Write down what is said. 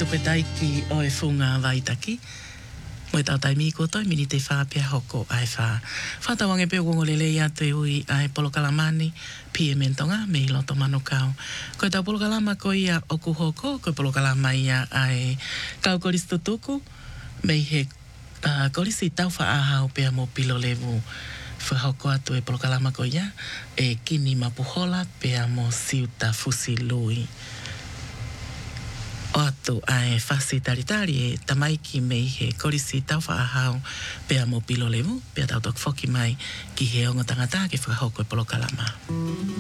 tupe taiki o e funga waitaki. Mo e tautai mi kotoi mini te whapea hoko ai wha. Whatawange peo gongolele ia te ui ai polokalamani pie mentonga me i loto manukau. Ko tau polokalama ko ia oku hoko, ko polokalama ia ai kau koristo tuku, me he korisi tau whaahau pea mo pilo levu. Whahoko atu e polokalama ko ia, e kini mapuhola pea mo siuta fusi lui. O atu ai whasi taritari e tamaiki mei he korisi tau whaahau pea mo pilo levu, pea tau tok foki mai ki he ongo tangata ki whahoko e polokalama.